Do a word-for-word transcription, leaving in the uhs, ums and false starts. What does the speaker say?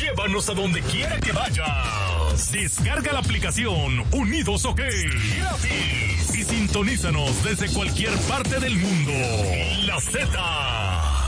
llévanos a donde quiera que vayas. Descarga la aplicación Unidos OK gratis y sintonízanos desde cualquier parte del mundo. La Z.